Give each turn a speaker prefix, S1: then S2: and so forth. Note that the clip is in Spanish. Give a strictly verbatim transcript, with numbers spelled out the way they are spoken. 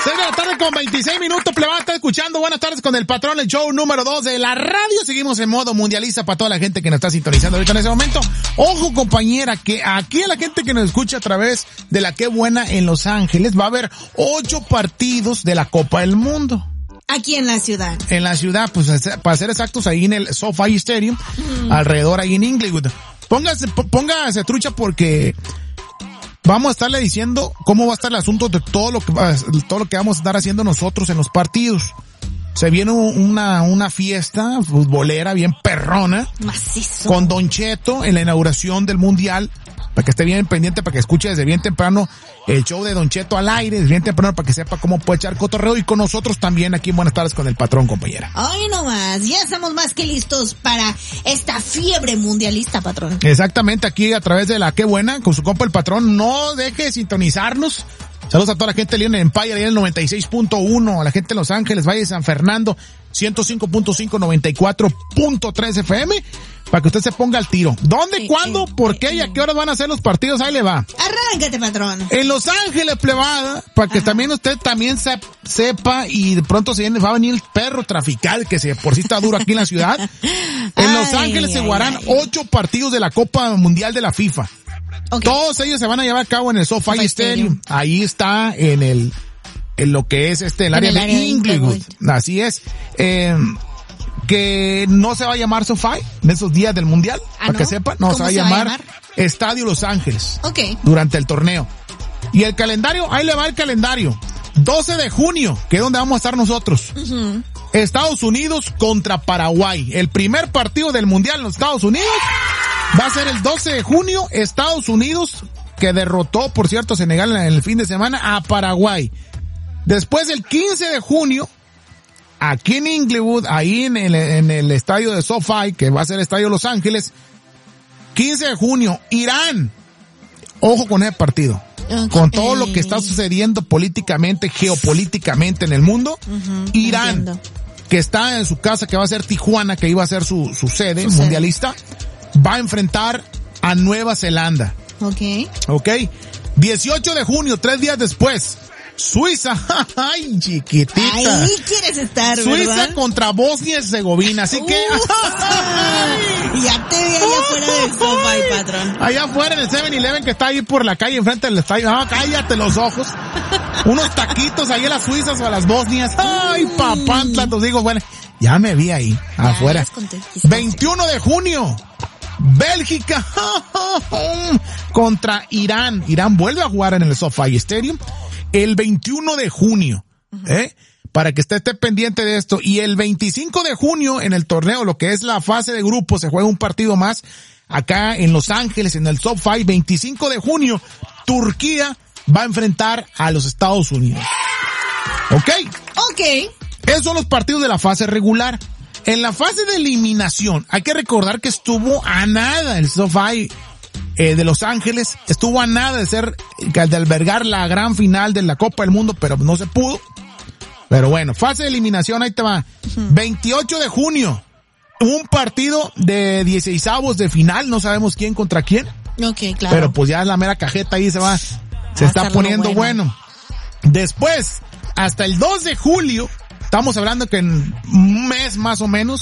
S1: seis de la tarde con veintiséis minutos, plebada, está escuchando Buenas Tardes con el Patrón, el show número dos de la radio. Seguimos en modo mundialista para toda la gente que nos está sintonizando ahorita en ese momento. Ojo, compañera, que aquí a la gente que nos escucha a través de la Qué Buena en Los Ángeles va a haber ocho partidos de la Copa del Mundo.
S2: Aquí en la ciudad.
S1: En la ciudad, pues para ser exactos, ahí en el SoFi Stadium, mm. alrededor ahí en Inglewood. Póngase, póngase trucha porque vamos a estarle diciendo cómo va a estar el asunto de todo lo que todo lo que vamos a estar haciendo nosotros en los partidos. Se viene una una fiesta futbolera bien perrona.
S2: Macizo.
S1: Con Don Cheto en la inauguración del Mundial. Para que esté bien pendiente, para que escuche desde bien temprano el show de Don Cheto al aire, desde bien temprano, para que sepa cómo puede echar cotorreo, y con nosotros también aquí en Buenas Tardes con el Patrón, compañera.
S2: Ay, no más, ya estamos más que listos para esta fiebre mundialista, Patrón.
S1: Exactamente, aquí a través de la Qué Buena, con su compa el Patrón. No deje de sintonizarnos. Saludos a toda la gente de Leon Empire, ahí en el noventa y seis punto uno, a la gente de Los Ángeles, Valle de San Fernando, ciento cinco punto cinco, noventa y cuatro punto tres F M, para que usted se ponga al tiro. ¿Dónde, sí, cuándo, sí, por qué sí, y a qué horas van a ser los partidos? Ahí le va.
S2: Arráncate, Patrón.
S1: En Los Ángeles, plebada, para que Ajá. también usted también se, sepa, y de pronto se viene, va a venir el perro trafical, que se, por sí está duro aquí en la ciudad. En ay, Los Ángeles ay, se jugarán ay, ocho partidos de la Copa Mundial de la FIFA. Okay. Todos ellos se van a llevar a cabo en el SoFi Stadium. Stadium. Ahí está en el, en lo que es este, el área el de área Inglewood. De Así es. Eh, que no se va a llamar SoFi en esos días del Mundial, ah, para ¿no? que sepan, no, se va a llamar, va a llamar Estadio Los Ángeles.
S2: Okay.
S1: Durante el torneo. Y el calendario, ahí le va el calendario. doce de junio, que es donde vamos a estar nosotros. Uh-huh. Estados Unidos contra Paraguay. El primer partido del Mundial en los Estados Unidos va a ser el doce de junio, Estados Unidos, que derrotó, por cierto, Senegal en el fin de semana, a Paraguay. Después, el quince de junio, aquí en Inglewood, ahí en el, en el estadio de SoFi, que va a ser el estadio Los Ángeles, quince de junio, Irán. Ojo con ese partido. Okay. Con todo lo que está sucediendo políticamente, geopolíticamente en el mundo, uh-huh, Irán, entiendo. Que está en su casa, que va a ser Tijuana, que iba a ser su, su sede su mundialista, sede. Va a enfrentar a Nueva Zelanda.
S2: Okay.
S1: Okay. dieciocho de junio, tres días después, Suiza, ay, chiquitita.
S2: Ahí quieres estar,
S1: Suiza
S2: ¿verdad?
S1: Contra Bosnia y Herzegovina, así uh, que...
S2: ya te vi allá afuera del SoFi, Patrón.
S1: Allá afuera en el seven eleven que está ahí por la calle enfrente del estadio. No, cállate los ojos. Unos taquitos ahí a las suizas o a las bosnias. Ay, papantla, te digo, bueno, ya me vi ahí, ya, afuera. veintiuno de junio. Bélgica contra Irán. Irán vuelve a jugar en el SoFi Stadium el veintiuno de junio, ¿eh? Para que esté, esté pendiente de esto. Y el veinticinco de junio en el torneo, lo que es la fase de grupos, se juega un partido más acá en Los Ángeles, en el SoFi. veinticinco de junio, Turquía va a enfrentar a los Estados Unidos. ¿Ok?
S2: Ok.
S1: Esos son los partidos de la fase regular. En la fase de eliminación, hay que recordar que estuvo a nada el SoFi eh, de Los Ángeles, estuvo a nada de ser, de albergar la gran final de la Copa del Mundo, pero no se pudo. Pero bueno, fase de eliminación, ahí te va. Uh-huh. veintiocho de junio, un partido de dieciseisavos de final, no sabemos quién contra quién.
S2: Ok, claro.
S1: Pero pues ya la mera cajeta ahí se va, se está poniendo bueno. bueno. Después, hasta el dos de julio, estamos hablando que en un mes más o menos,